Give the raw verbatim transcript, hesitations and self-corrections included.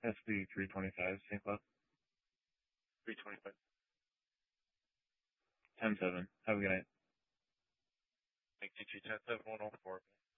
S B three twenty-five, Saint Cloud. three twenty-five. ten seven. Have a good night. Thank you, ten seven one oh four.